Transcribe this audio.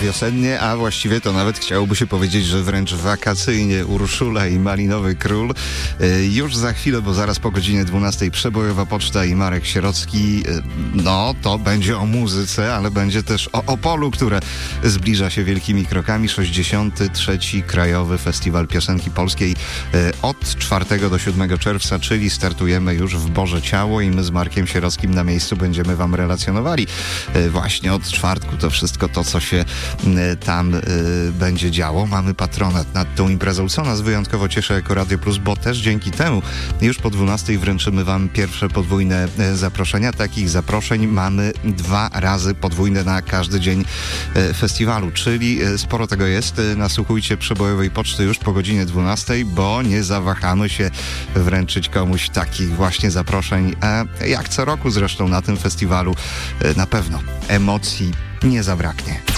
wiosennie, a właściwie to nawet chciałoby się powiedzieć, że wręcz wakacyjnie Urszula i Malinowy Król. Już za chwilę, bo zaraz po godzinie 12 Przebojowa Poczta i Marek Sierocki. No, to będzie o muzyce, ale będzie też o Opolu, które zbliża się wielkimi krokami. 63. Krajowy Festiwal Piosenki Polskiej od 4 do 7 czerwca, czyli startujemy już w Boże Ciało i my z Markiem Sierockim na miejscu będziemy wam relacjonowali właśnie od czwartku to wszystko to, co się tam będzie działo. Mamy patronat nad tą imprezą, co nas wyjątkowo cieszy jako Radio Plus, bo też dzięki temu już po 12 wręczymy wam pierwsze podwójne zaproszenia. Takich zaproszeń mamy 2 razy podwójne na każdy dzień festiwalu, czyli sporo tego jest. Nasłuchujcie Przebojowej Poczty już po godzinie 12, bo nie zawahamy się wręczyć komuś takich właśnie zaproszeń, jak co roku zresztą na tym festiwalu na pewno emocji nie zabraknie.